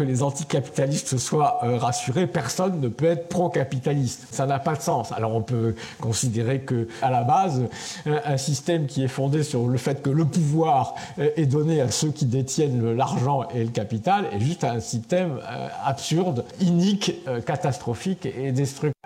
que les anticapitalistes soient rassurés, personne ne peut être pro-capitaliste. Ça n'a pas de sens. Alors on peut considérer que, à la base, un système qui est fondé sur le fait que le pouvoir est donné à ceux qui détiennent l'argent et le capital est juste un système absurde, inique, catastrophique et destructeur.